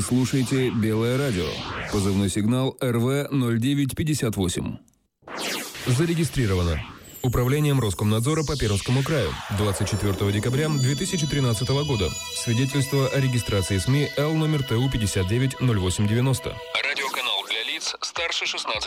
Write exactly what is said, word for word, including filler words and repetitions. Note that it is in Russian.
слушаете «Белое радио». Позывной сигнал эр вэ ноль девять пятьдесят восемь. Зарегистрировано Управлением Роскомнадзора по Пермскому краю двадцать четвёртого декабря две тысячи тринадцатого года. Свидетельство о регистрации СМИ Л номер Т У пятьдесят девять ноль восемь девяносто. Радиоканал для лиц старше шестнадцати